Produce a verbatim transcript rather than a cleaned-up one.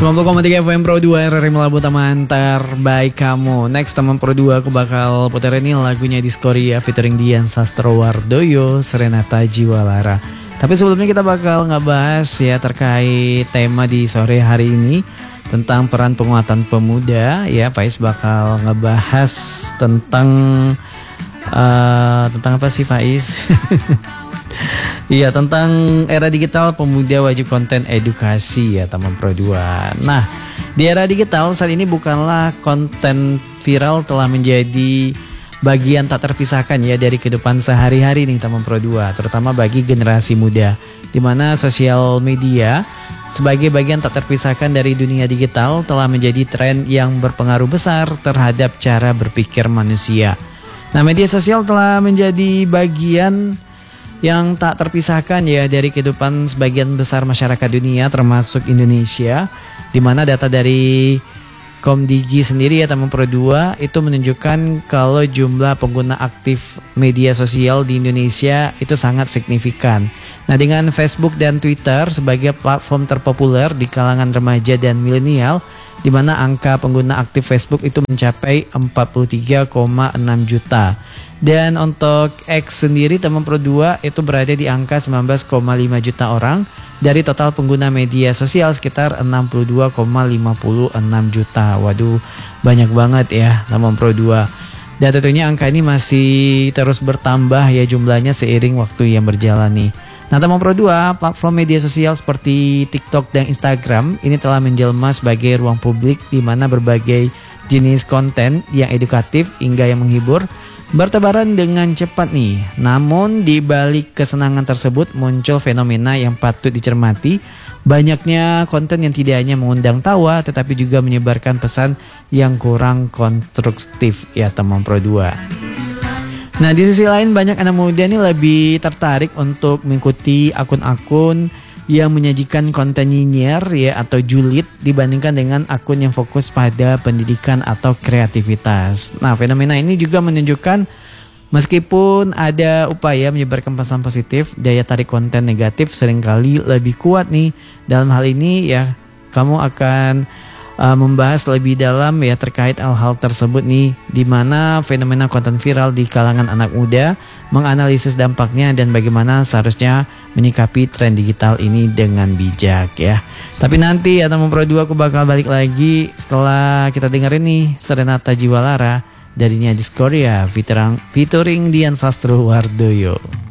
sembilan puluh koma tiga F M Pro dua R R I Melabu teman terbaik kamu. Next teman Pro dua aku bakal puterin ini lagunya Diskoria featuring Dian Sastrowardoyo, Serenata Jiwalara. Tapi sebelumnya kita bakal ngebahas ya terkait tema di sore hari ini tentang peran penguatan pemuda ya. Faiz bakal ngebahas tentang uh, tentang apa sih Faiz? Iya, tentang era digital pemuda wajib konten edukasi ya teman Pro dua. Nah, di era digital saat ini bukanlah konten viral telah menjadi bagian tak terpisahkan ya dari kehidupan sehari-hari nih teman Pro dua, terutama bagi generasi muda, di mana sosial media sebagai bagian tak terpisahkan dari dunia digital telah menjadi tren yang berpengaruh besar terhadap cara berpikir manusia. Nah, media sosial telah menjadi bagian yang tak terpisahkan ya dari kehidupan sebagian besar masyarakat dunia termasuk Indonesia, di mana data dari Komdigi sendiri ya teman Pro dua itu menunjukkan kalau jumlah pengguna aktif media sosial di Indonesia itu sangat signifikan. Nah, dengan Facebook dan Twitter sebagai platform terpopuler di kalangan remaja dan milenial, di mana angka pengguna aktif Facebook itu mencapai empat puluh tiga koma enam juta. Dan untuk X sendiri teman Pro dua itu berada di angka sembilan belas koma lima juta orang dari total pengguna media sosial sekitar enam puluh dua koma lima enam juta. Waduh, banyak banget ya teman Pro dua. Dan tentunya angka ini masih terus bertambah ya jumlahnya seiring waktu yang berjalan nih. Nah teman Pro dua, platform media sosial seperti TikTok dan Instagram ini telah menjelma sebagai ruang publik di mana berbagai jenis konten yang edukatif hingga yang menghibur bertebaran dengan cepat nih. Namun di balik kesenangan tersebut muncul fenomena yang patut dicermati. Banyaknya konten yang tidak hanya mengundang tawa tetapi juga menyebarkan pesan yang kurang konstruktif ya teman Pro dua. Nah, di sisi lain banyak anak muda nih lebih tertarik untuk mengikuti akun-akun yang menyajikan konten nyinyir ya atau julid dibandingkan dengan akun yang fokus pada pendidikan atau kreativitas. Nah, fenomena ini juga menunjukkan meskipun ada upaya menyebarkan pesan positif, daya tarik konten negatif seringkali lebih kuat nih. Dalam hal ini ya kamu akan uh, membahas lebih dalam ya terkait hal-hal tersebut nih, di mana fenomena konten viral di kalangan anak muda, menganalisis dampaknya dan bagaimana seharusnya menyikapi tren digital ini dengan bijak ya. Tapi nanti ya teman Pro dua aku bakal balik lagi setelah kita dengerin nih Serenata Jiwalara darinya Diskoria featuring, featuring Dian Sastrowardoyo.